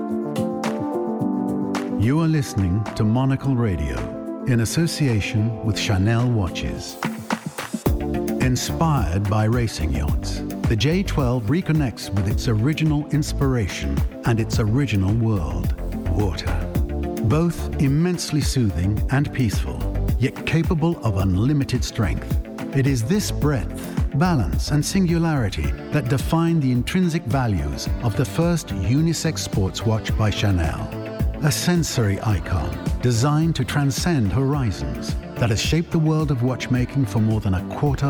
You are listening to Monocle Radio in association with Chanel Watches. Inspired by racing yachts, the J12 reconnects with its original inspiration and its original world, water. Both immensely soothing and peaceful, yet capable of unlimited strength. It is this breadth, balance, and singularity that define the intrinsic values of the first unisex sports watch by Chanel. A sensory icon designed to transcend horizons that has shaped the world of watchmaking for more than a quarter